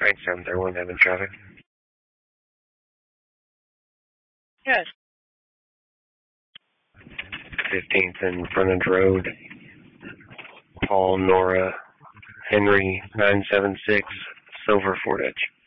Right, 731 having traffic. Yes. 15th and Frontage Road. Paul, Nora, Henry, 976, Silver, Fort Edge.